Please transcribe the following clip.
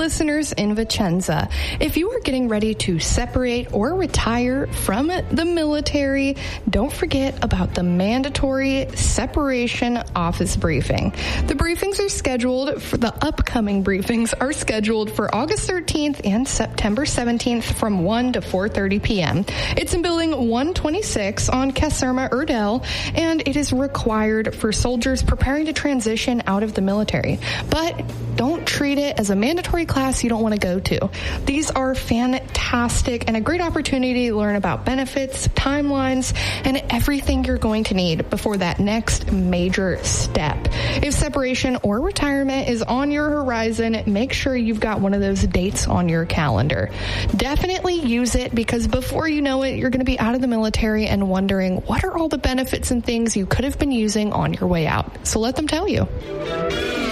listeners in Vicenza. If you are getting ready to separate or retire from the military, don't forget about the mandatory separation office briefing. The upcoming briefings are scheduled for August 13th and September 17th from 1 to 4:30 p.m. It's in Building 126 on Caserma Erdell, and it is required for soldiers preparing to transition out of the military. But don't treat it as a mandatory class you don't want to go to. These are fantastic and a great opportunity to learn about benefits, timelines, and everything you're going to need before that next major step. If separation or retirement is on your horizon, make sure you've got one of those dates on your calendar. Definitely use it, because before you know it, you're going to be out of the military and wondering what are all the benefits and things you could have been using on your way out. So let them tell you.